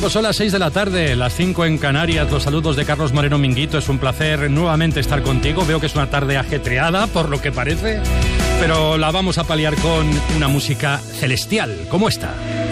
Pues son las 6 de la tarde, las 5 en Canarias. Los saludos de Carlos Moreno Minguito. Es un placer nuevamente estar contigo. Veo que es una tarde ajetreada, por lo que parece, pero la vamos a paliar con una música celestial. ¿Cómo está?